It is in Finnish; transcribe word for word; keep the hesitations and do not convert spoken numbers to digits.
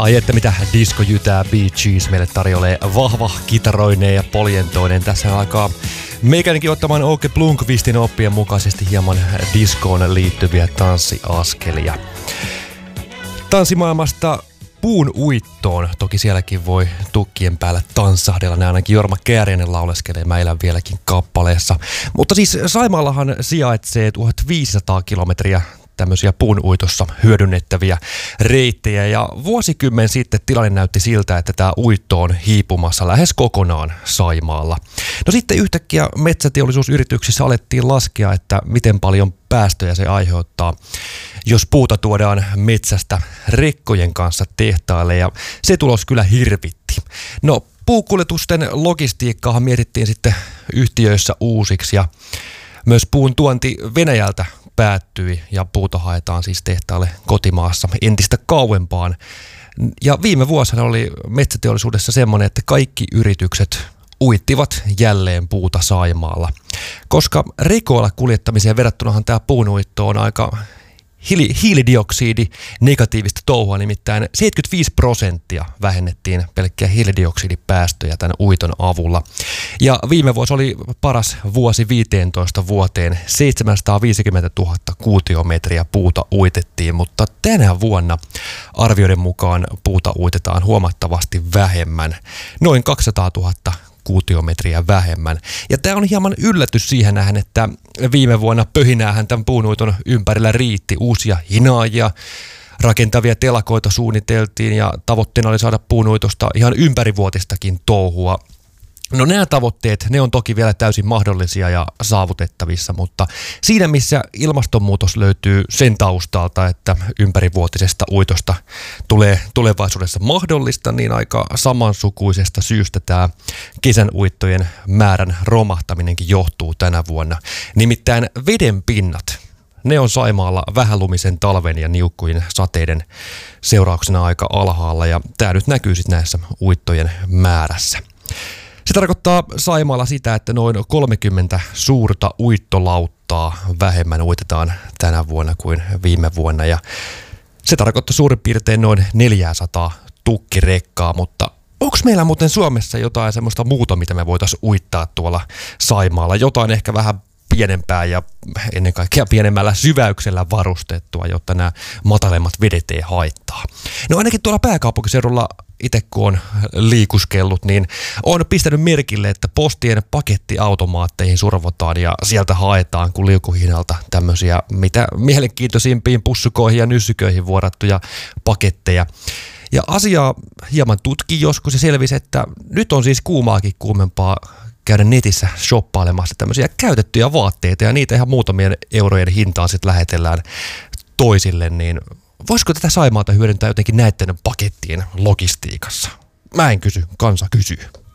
Ai että mitä diskojytää Bee Gees meille tarjoilee vahva kitaroineen ja poljentoinen. Tässä alkaa meikänikin ottamaan Åke Blomqvistin oppien mukaisesti hieman diskoon liittyviä tanssiaskelia. Tanssimaailmasta puun uittoon. Toki sielläkin voi tukkien päällä tanssahdella. Näin ainakin Jorma Kääriäinen lauleskelee Mä vieläkin kappaleessa. Mutta siis Saimaallahan sijaitsee tuhatviisisataa kilometriä tämmöisiä puun uitossa hyödynnettäviä reittejä. Ja vuosikymmen sitten tilanne näytti siltä, että tämä uitto on hiipumassa lähes kokonaan Saimaalla. No sitten yhtäkkiä metsäteollisuusyrityksissä alettiin laskea, että miten paljon päästöjä se aiheuttaa, jos puuta tuodaan metsästä rekkojen kanssa tehtaalle, ja se tulos kyllä hirvitti. No, puukuljetusten logistiikkaahan mietittiin sitten yhtiöissä uusiksi, ja myös puun tuonti Venäjältä päättyi, ja puuta haetaan siis tehtaalle kotimaassa entistä kauempaan. Ja viime vuosina oli metsäteollisuudessa semmoinen, että kaikki yritykset uittivat jälleen puuta Saimaalla. Koska rekoilla kuljettamiseen verrattunahan tämä puunuitto on aika hiili- hiilidioksidi negatiivista touhua, nimittäin seitsemänkymmentäviisi prosenttia vähennettiin pelkkiä hiilidioksidipäästöjä tämän uiton avulla. Ja viime vuosi oli paras vuosi viisitoista vuoteen, seitsemänsataaviisikymmentätuhatta kuutiometriä puuta uitettiin, mutta tänä vuonna arvioiden mukaan puuta uitetaan huomattavasti vähemmän, noin kaksisataatuhatta kuutiometriä vähemmän. Ja tämä on hieman yllätys siihen nähden, että viime vuonna pöhinäähän tämän puunuiton ympärillä riitti. Uusia hinaajia, rakentavia telakoita suunniteltiin ja tavoitteena oli saada puunuitosta ihan ympärivuotistakin touhua. No nämä tavoitteet, ne on toki vielä täysin mahdollisia ja saavutettavissa, mutta siinä missä ilmastonmuutos löytyy sen taustalta, että ympärivuotisesta uitosta tulee tulevaisuudessa mahdollista, niin aika samansukuisesta syystä tämä kesän uittojen määrän romahtaminenkin johtuu tänä vuonna. Nimittäin veden pinnat, ne on Saimaalla vähälumisen talven ja niukkujen sateiden seurauksena aika alhaalla, ja tämä nyt näkyy sitten näissä uittojen määrässä. Se tarkoittaa Saimaalla sitä, että noin kolmekymmentä suurta uittolauttaa vähemmän uitetaan tänä vuonna kuin viime vuonna. Ja se tarkoittaa suurin piirtein noin neljäsataa tukkirekkaa, mutta onko meillä muuten Suomessa jotain semmoista muuta, mitä me voitaisiin uittaa tuolla Saimaalla? Jotain ehkä vähän pienempää ja ennen kaikkea pienemmällä syväyksellä varustettua, jotta nämä matalemmat vedet ei haittaa. No ainakin tuolla pääkaupunkiseudulla itse kun on liikuskellut, niin on pistänyt merkille, että postien pakettiautomaatteihin survotaan ja sieltä haetaan kuin liukuhihnalta tämmöisiä mitä mielenkiintoisimpiin pussukoihin ja nyssyköihin vuorattuja paketteja. Ja asiaa hieman tutki joskus ja selvisi, että nyt on siis kuumaakin kuumempaa käydä netissä shoppailemassa tämmöisiä käytettyjä vaatteita, ja niitä ihan muutamien eurojen hintaan sitten lähetellään toisille, niin voisiko tätä Saimaata hyödyntää jotenkin näiden pakettien logistiikassa? Mä en kysy, kansa kysyy.